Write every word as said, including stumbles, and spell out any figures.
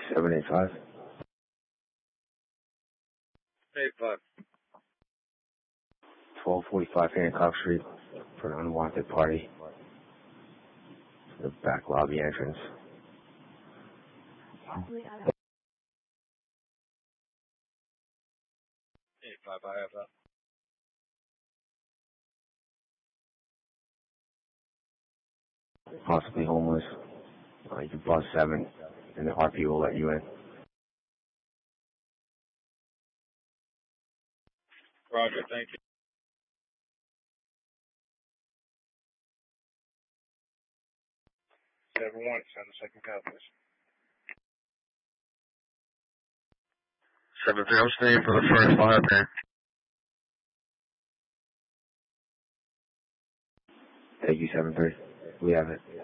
seven eight five. eight five. twelve forty-five Hancock Street for an unwanted party. The back lobby entrance. eight five, I have that. Possibly homeless. Uh, you can bus seven, and the R P will let you in. Roger, thank you. seven one, send the second call, please. seven three, I'm staying for the first fire man. Thank you, seven three. We have it.